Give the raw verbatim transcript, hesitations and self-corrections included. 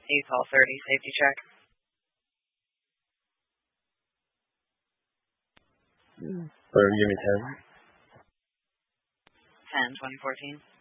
A P O L thirty, safety check. Or give me ten. ten, twenty fourteen.